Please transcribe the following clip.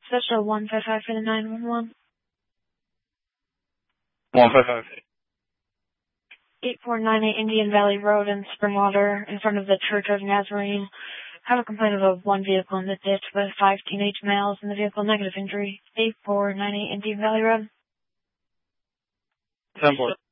Special 155 for the 911. 155. 8498 Indian Valley Road in Springwater, in front of the Church of Nazarene. Have a complaint of one vehicle in the ditch with 5 teenage males in the vehicle, negative injury. 8498 Indian Valley Road. 10-4.